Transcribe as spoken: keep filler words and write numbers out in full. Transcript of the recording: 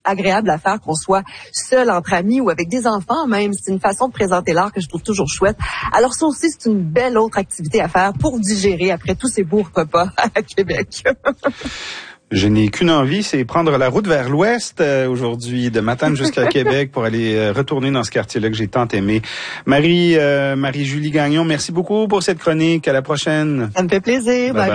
agréable à faire, qu'on soit seul entre amis ou avec des enfants même. C'est une façon de présenter l'art que je trouve toujours chouette. Alors ça aussi, c'est une belle autre activité à faire pour digérer après tous ces beaux repas à Québec. Je n'ai qu'une envie, c'est prendre la route vers l'ouest euh, aujourd'hui, de Matane jusqu'à Québec pour aller euh, retourner dans ce quartier-là que j'ai tant aimé. Marie, euh, Marie-Julie Gagnon, merci beaucoup pour cette chronique. À la prochaine. Ça me fait plaisir. Bye.